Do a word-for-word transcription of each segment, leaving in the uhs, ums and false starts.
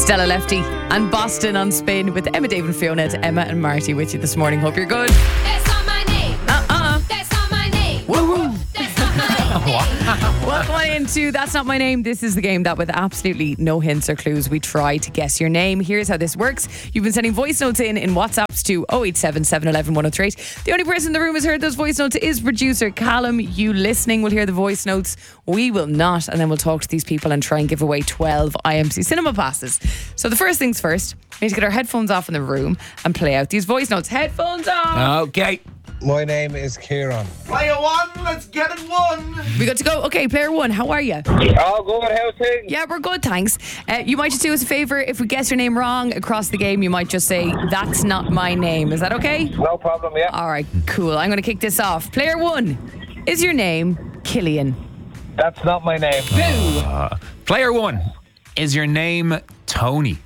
Stella Lefty and Boston on Spin with Emma, Dave and Fiona. To Emma and Marty with you this morning. Hope you're good. That's not my name. Uh-uh. That's not my name. Woo woo. That's not my name. Welcome on into That's Not My Name. This is the game that with absolutely no hints or clues we try to guess your name. Here's how this works. You've been sending voice notes in in WhatsApps to oh eight seven, seven one one, one oh three eight. The only person in the room who's heard those voice notes is producer Callum. You listening will hear the voice notes. We will not. And then we'll talk to these people and try and give away twelve I M C cinema passes. So the first things first, we need to get our headphones off in the room and play out these voice notes. Headphones on. Okay. My name is Kieran. Player one, let's get it one. We got to go. Okay, player one, how are you? Oh, good. How's things? Yeah, we're good, thanks. Uh, you might just do us a favour. If we guess your name wrong across the game, you might just say, that's not my name. Is that okay? No problem, yeah. All right, cool. I'm going to kick this off. Player one, is your name Killian? That's not my name. Uh, player one, is your name Tony?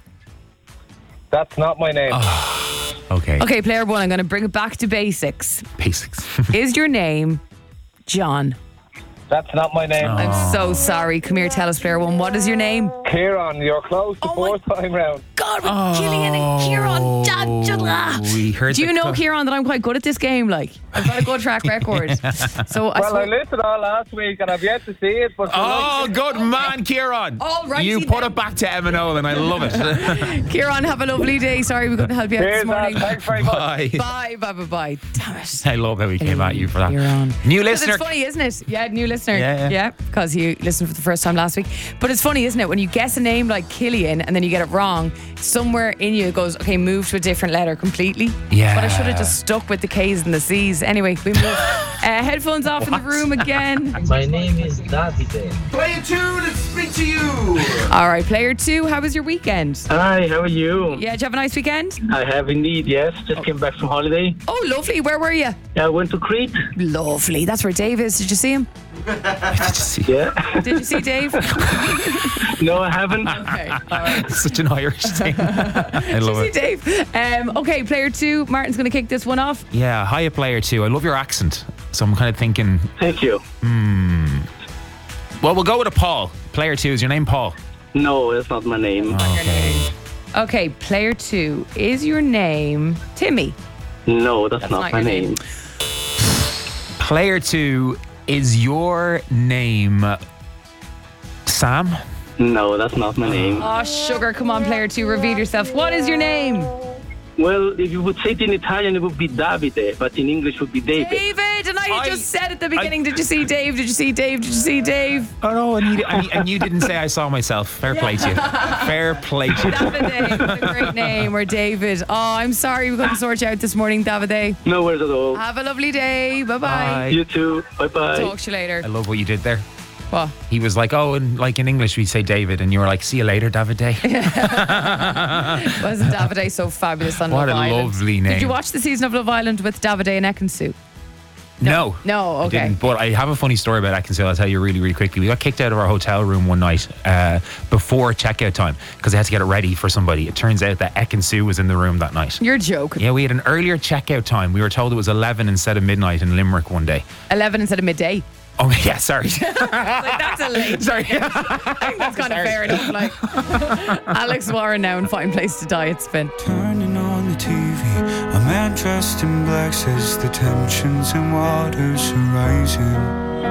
That's not my name. Okay. Okay, player one, I'm going to bring it back to basics. Basics. Is your name John? That's not my name. I'm so sorry. Come here, tell us, player one. What is your name? Kieran, you're close the Oh fourth time round. God, with Killian and Kieran. Da, da, da. we heard Do you the know, co- Kieran, that I'm quite good at this game? Like, I've got a good track record. So I Well, I swear- listened all last week and I've yet to see it, but Oh, good man, Kieran. All righty You put then. it back to Emma Nolan. I love it. Kieran, have a lovely day. Sorry we couldn't help you out cheers, this morning. man. Thanks very much. Bye. Bye, bye, bye, bye. Damn it. I love how we came at you for that. Kieran. New 'Cause listener. It's funny, isn't it? Yeah, new listener. Yeah, yeah. because you listened for the first time last week. But it's funny, isn't it? When you guess a name like Killian and then you get it wrong, somewhere in you it goes, okay, move to a different letter completely. Yeah. But I should have just stuck with the K's and the C's. Anyway, we move. uh, headphones off in the room again. My name is Davide. Player two, let's speak to you. All right, player two, how was your weekend? Hi, how are you? Yeah, did you have a nice weekend? I have indeed, yes. Just came back from holiday. Oh, lovely. Where were you? I went to Crete. Lovely. That's where Dave is. Did you see him? Yeah. Did you see Dave? No, I haven't. Okay, all right. It's such an Irish thing. I love See it. Dave. Um, okay, player two. Martin's going to kick this one off. Yeah, hiya, player two. I love your accent. So I'm kind of thinking, Thank you. well, we'll go with a Paul. Player two, is your name Paul? No, that's not my name. Okay. Okay, player two. Is your name Timmy? No, that's, That's not, not my your name. name. Player two, is your name Sam? No, that's not my name. Oh, sugar. Come on, player two. Reveal yourself. What is your name? Well, if you would say it in Italian, it would be Davide, but in English it would be David. David. And I, I- just said at the beginning, did you see Dave? Did you see Dave? Did you see Dave? Oh no, and you, and, you- and you didn't say I saw myself. Fair play to you. Fair play to you. Davide. What a great name. Or David. Oh, I'm sorry we couldn't sort you out this morning, Davide. No worries at all. Have a lovely day. Bye-bye. Bye. You too. Bye-bye. Talk to you later. I love what you did there. What? He was like, oh, and like in English we say David, and you were like, see you later, David Day. Wasn't Davide so fabulous on What Love a Island? lovely Did name. you watch the season of Love Island with Davide and Ekansu? No. No, I okay. didn't, but I have a funny story about Ekansu. I'll tell you really, really quickly. We got kicked out of our hotel room one night uh, before checkout time because they had to get it ready for somebody. It turns out that Ekansu was in the room that night. You're joking. Yeah, we had an earlier checkout time. We were told it was eleven instead of midnight in Limerick one day. eleven instead of midday. Oh, yeah, sorry. Like, that's a late. sorry. I think that's kind of fair enough. Like Alex Warren now in Fine Place to Die. It's been. Turning on the T V, a man dressed in black says the tensions and waters are rising.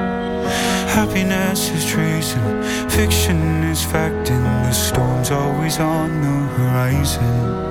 Happiness is treason, fiction is fact, and the storm's always on the horizon.